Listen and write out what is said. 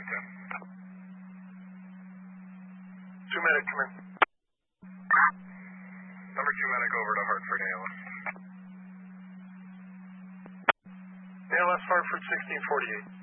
10. 2 medic, come in. Number 2 medic over to Hartford ALS. ALS Hartford 1648.